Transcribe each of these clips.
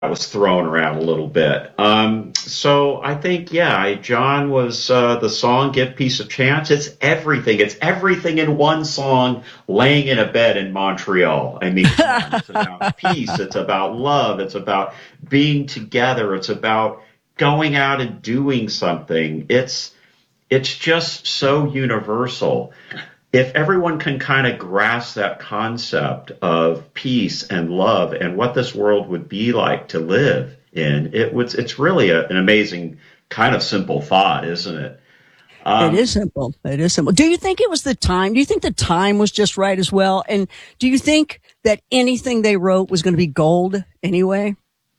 was thrown around a little bit. So I think, yeah, John was the song "Give Peace a Chance." It's everything. It's everything in one song, laying in a bed in Montreal. I mean, come on, it's about peace. It's about love. It's about being together. It's about going out and doing something. It's just so universal. If everyone can kind of grasp that concept of peace and love and what this world would be like to live in, it's really an amazing kind of simple thought, isn't it? It is Um, simple. It is simple. Do you think it was the time? Do you think the time was just right as well? And do you think that anything they wrote was going to be gold anyway?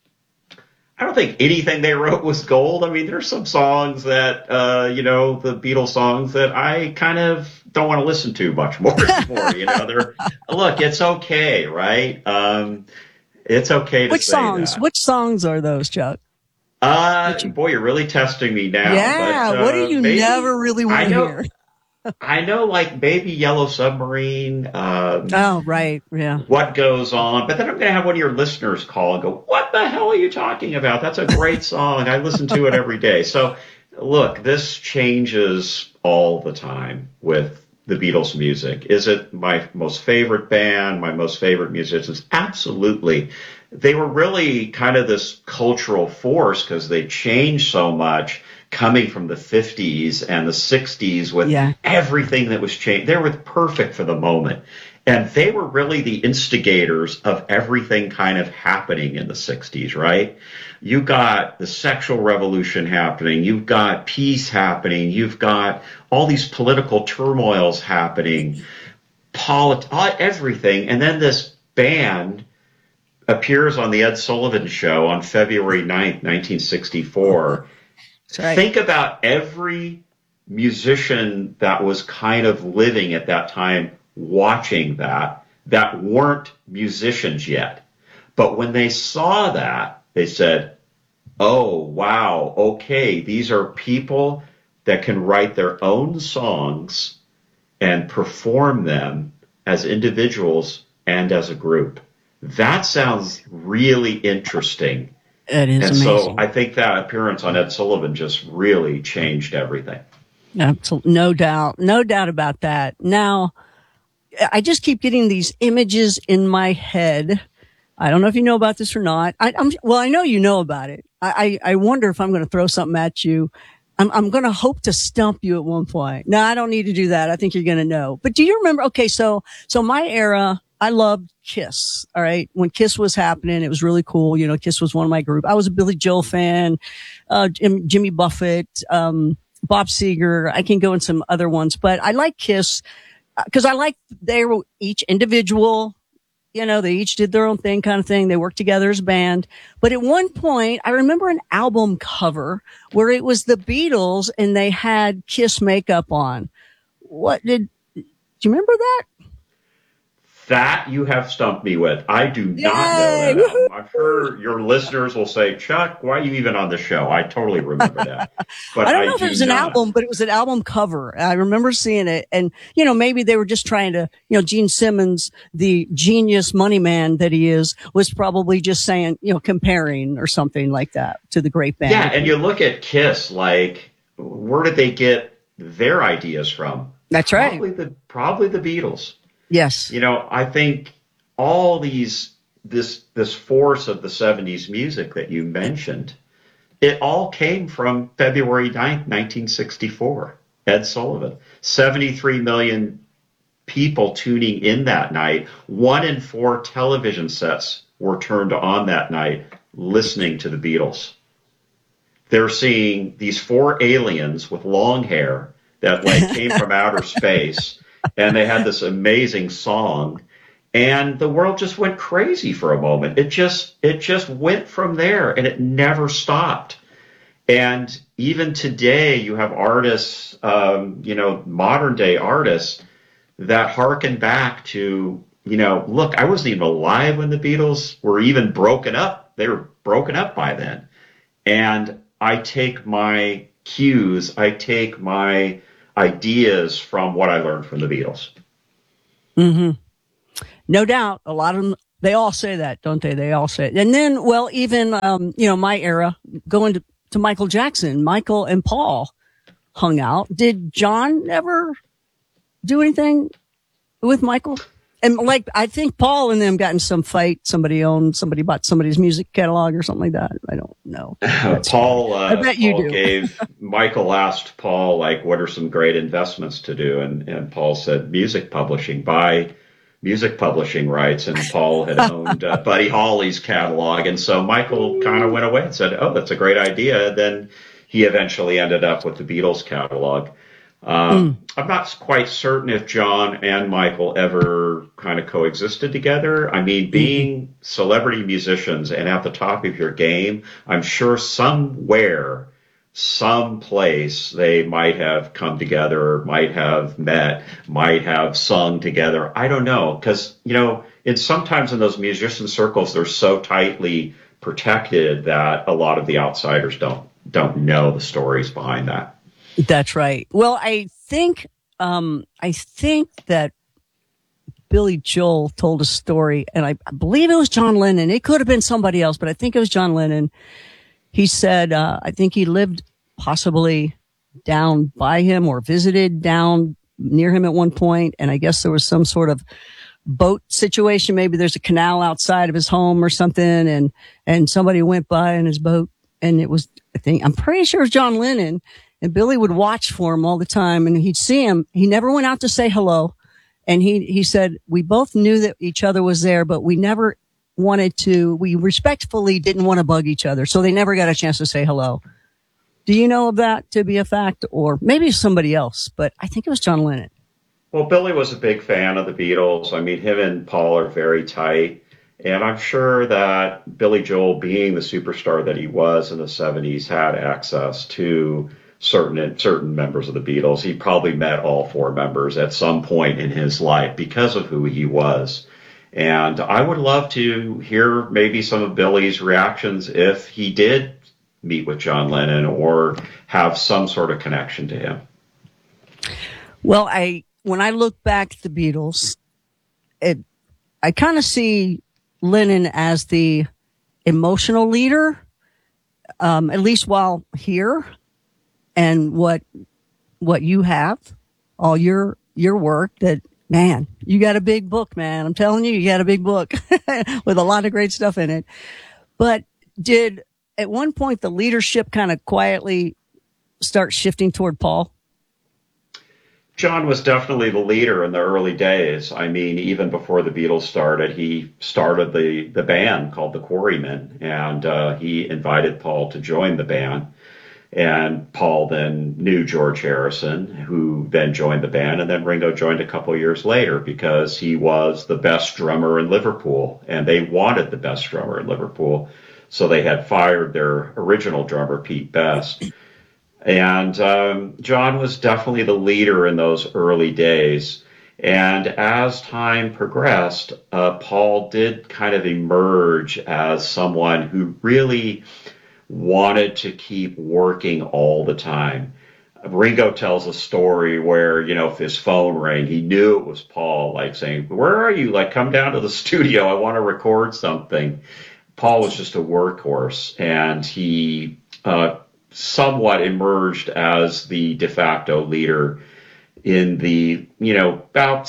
I don't think anything they wrote was gold. I mean, there's some songs that, the Beatles songs that I kind of don't want to listen to much more anymore. Look, it's okay, right? It's okay to Which say songs? that. Which songs are those, Chuck? That you, Boy, you're really testing me now, but yeah. What do you maybe never really want I to know, hear? I know, like maybe Yellow Submarine, Oh, right. Yeah. What Goes On, but then I'm going to have one of your listeners call and go, "What the hell are you talking about? That's a great song. I listen to it every day." So, look, this changes all the time with the Beatles music. Is it my most favorite band, my most favorite musicians? Absolutely. They were really kind of this cultural force because they changed so much coming from the 50s and the 60s with Yeah. everything that was changed. They were perfect for the moment. And they were really the instigators of everything kind of happening in the 60s, right? You got the sexual revolution happening. You've got peace happening. You've got all these political turmoils happening, everything. And then this band appears on the Ed Sullivan Show on February 9th, 1964. That's right. Think about every musician that was kind of living at that time watching that weren't musicians yet. But when they saw that, they said, "Oh, wow, okay, these are people that can write their own songs and perform them as individuals and as a group." That sounds really interesting. It is And so amazing. I think that appearance on Ed Sullivan just really changed everything. Absolutely. No doubt. No doubt about that. Now, I just keep getting these images in my head. I don't know if you know about this or not. Well, I know you know about it. I wonder if I'm going to throw something at you. I'm going to hope to stump you at one point. No, I don't need to do that. I think you're going to know. But do you remember? Okay. So my era, I loved Kiss. All right. When Kiss was happening, it was really cool. You know, Kiss was one of my group. I was a Billy Joel fan, Jimmy Buffett, Bob Seger. I can go in some other ones, but I like Kiss because I like they were each individual. You know, they each did their own thing kind of thing. They worked together as a band. But at one point, I remember an album cover where it was the Beatles and they had Kiss makeup on. Do you remember that? That you have stumped me with. I do not know Yay! that album. I'm sure your listeners will say, "Chuck, why are you even on the show?" I totally remember that, but I don't I know if it do was an not. album, but it was an album cover. I remember seeing it. And, you know, maybe they were just trying to, you know, Gene Simmons, the genius money man that he is, was probably just saying, you know, comparing or something like that to the great Yeah, band. and you look at Kiss, like, where did they get their ideas from? That's right. Probably the Beatles. Yes. I think all this force of the 70s music that you mentioned, it all came from February 9th, 1964. Ed Sullivan. 73 million people tuning in that night. 1 in 4 television sets were turned on that night listening to the Beatles. They're seeing these 4 aliens with long hair that like came from outer space, and they had this amazing song, and the world just went crazy for a moment. It just went from there, and it never stopped. And even today, you have artists, modern day artists that harken back to, look, I wasn't even alive when the Beatles were even broken up. They were broken up by then. And I take my cues, I take my ideas from what I learned from the Beatles. Hmm. No doubt. A lot of them. They all say that, don't they? They all say it. And then, well, even, my era, going to Michael Jackson, Michael and Paul hung out. Did John ever do anything with Michael? And like, I think Paul and them got in some fight. Somebody bought somebody's music catalog or something like that. I don't know. Paul, I bet you Paul do. Michael asked Paul, like, what are some great investments to do? And Paul said, music publishing, buy music publishing rights. And Paul had owned Buddy Holly's catalog. And so Michael kind of went away and said, oh, that's a great idea. Then he eventually ended up with the Beatles catalog. I'm not quite certain if John and Michael ever kind of coexisted together. I mean, being celebrity musicians and at the top of your game, I'm sure somewhere, someplace, they might have come together, might have met, might have sung together. I don't know, because, sometimes in those musician circles, they're so tightly protected that a lot of the outsiders don't know the stories behind that. That's right. Well, I think that Billy Joel told a story, and I believe it was John Lennon. It could have been somebody else, but I think it was John Lennon. He said, I think he lived possibly down by him or visited down near him at one point. And I guess there was some sort of boat situation. Maybe there's a canal outside of his home or something. And somebody went by in his boat, and I'm pretty sure it was John Lennon. And Billy would watch for him all the time, and he'd see him. He never went out to say hello. And he said, we both knew that each other was there, but we never we respectfully didn't want to bug each other. So they never got a chance to say hello. Do you know of that to be a fact? Or maybe somebody else, but I think it was John Lennon. Well, Billy was a big fan of the Beatles. I mean, him and Paul are very tight. And I'm sure that Billy Joel, being the superstar that he was in the 70s, had access to certain members of the Beatles. He probably met all four members at some point in his life because of who he was. And I would love to hear maybe some of Billy's reactions if he did meet with John Lennon or have some sort of connection to him. Well, when I look back at the Beatles, I kind of see Lennon as the emotional leader, at least while here. And what you have, all your work, that, man, you got a big book, man. I'm telling you got a big book with a lot of great stuff in it. But did at one point the leadership kind of quietly start shifting toward Paul? John was definitely the leader in the early days. I mean, even before the Beatles started, he started the band called the Quarrymen, and he invited Paul to join the band. And Paul then knew George Harrison, who then joined the band, and then Ringo joined a couple years later because he was the best drummer in Liverpool, and they wanted the best drummer in Liverpool. So they had fired their original drummer, Pete Best. And John was definitely the leader in those early days. And as time progressed, Paul did kind of emerge as someone who really wanted to keep working all the time. Ringo tells a story where, if his phone rang, he knew it was Paul, like saying, where are you? Like, come down to the studio. I want to record something. Paul was just a workhorse, and he somewhat emerged as the de facto leader in the, about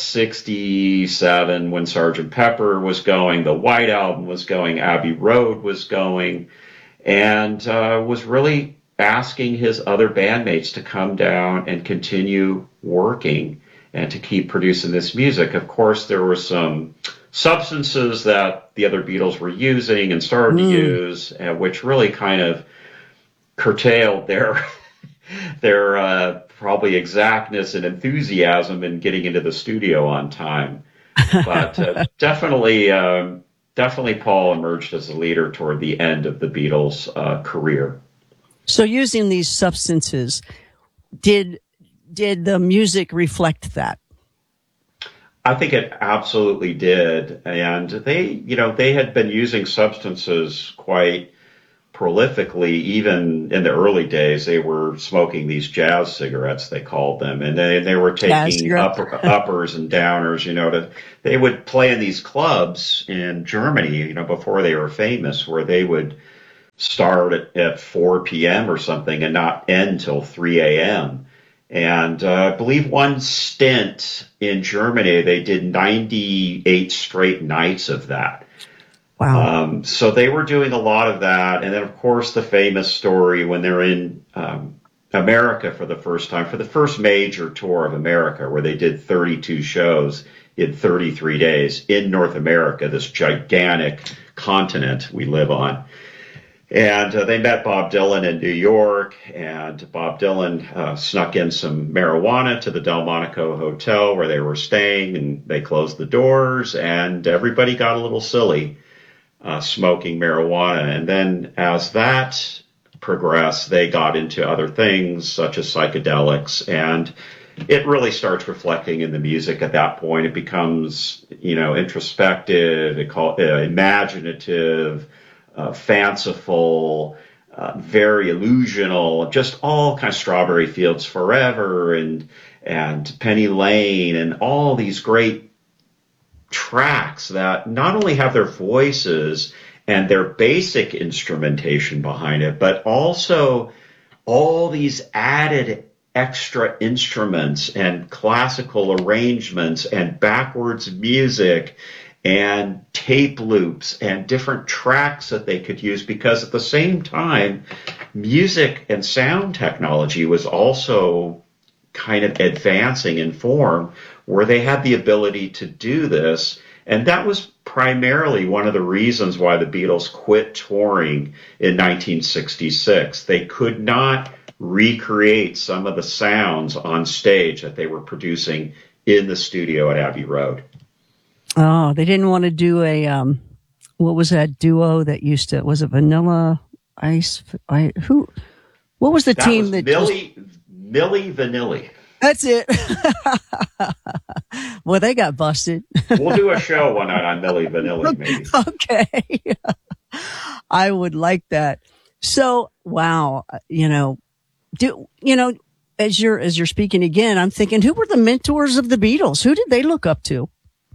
67 when Sgt. Pepper was going, the White Album was going, Abbey Road was going, and was really asking his other bandmates to come down and continue working and to keep producing this music. Of course, there were some substances that the other Beatles were using and started to use, which really kind of curtailed their probably exactness and enthusiasm in getting into the studio on time. But definitely Paul emerged as a leader toward the end of the Beatles' career. So using these substances, did the music reflect that? I think it absolutely did. And they had been using substances quite prolifically, even in the early days, they were smoking these jazz cigarettes, they called them, and they were taking uppers and downers, they would play in these clubs in Germany, before they were famous, where they would start at 4 p.m. or something and not end till 3 a.m. And I believe one stint in Germany, they did 98 straight nights of that. Wow. So they were doing a lot of that. And then, of course, the famous story when they're in America for the first time, for the first major tour of America, where they did 32 shows in 33 days in North America, this gigantic continent we live on. And they met Bob Dylan in New York, and Bob Dylan snuck in some marijuana to the Delmonico Hotel where they were staying, and they closed the doors, and everybody got a little silly smoking marijuana. And then as that progressed, they got into other things such as psychedelics, and it really starts reflecting in the music at that point. It becomes, introspective, imaginative, fanciful, very illusional, just all kind of Strawberry Fields Forever and Penny Lane and all these great tracks that not only have their voices and their basic instrumentation behind it, but also all these added extra instruments and classical arrangements and backwards music and tape loops and different tracks that they could use, because at the same time, music and sound technology was also kind of advancing in form where they had the ability to do this. And that was primarily one of the reasons why the Beatles quit touring in 1966. They could not recreate some of the sounds on stage that they were producing in the studio at Abbey Road. Oh, they didn't want to do a, what was that duo that was it Vanilla Ice? What was the team that Milli Vanilli. That's it. Well, they got busted. We'll do a show one night on Milli Vanilli, maybe. Okay. I would like that. So, wow, as you're speaking again, I'm thinking, who were the mentors of the Beatles? Who did they look up to?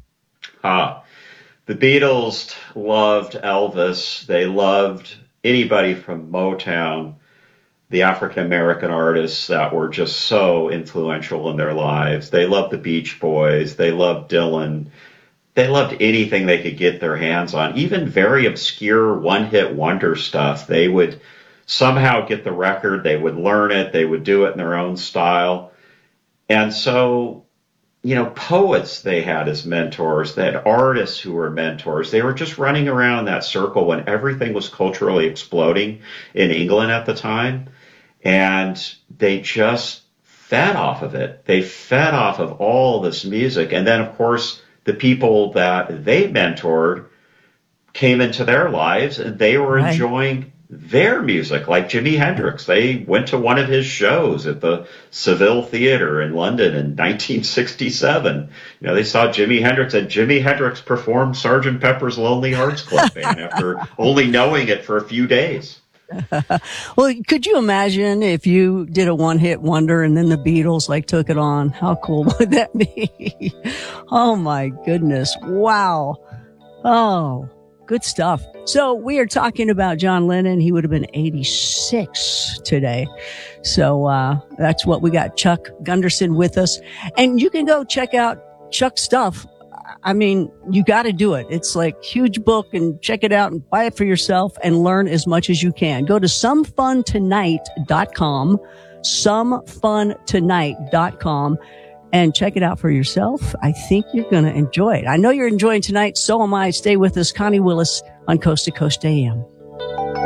The Beatles loved Elvis. They loved anybody from Motown, the African-American artists that were just so influential in their lives. They loved the Beach Boys. They loved Dylan. They loved anything they could get their hands on, even very obscure one-hit wonder stuff. They would somehow get the record. They would learn it. They would do it in their own style. And so, poets they had as mentors, they had artists who were mentors. They were just running around that circle when everything was culturally exploding in England at the time. And they just fed off of it. They fed off of all this music. And then, of course, the people that they mentored came into their lives and they were enjoying their music, like Jimi Hendrix. They went to one of his shows at the Seville Theatre in London in 1967. They saw Jimi Hendrix, and Jimi Hendrix performed Sgt. Pepper's Lonely Hearts Club Band after only knowing it for a few days. Well, could you imagine if you did a one-hit wonder and then the Beatles took it on? How cool would that be? Oh my goodness. Wow. Oh, good stuff. So we are talking about John Lennon. He would have been 86 today. So, that's what we got. Chuck Gunderson with us, and you can go check out Chuck's stuff. I mean, you got to do it. It's huge book, and check it out and buy it for yourself and learn as much as you can. Go to somefuntonight.com, somefuntonight.com, and check it out for yourself. I think you're going to enjoy it. I know you're enjoying tonight. So am I. Stay with us. Connie Willis on Coast to Coast AM.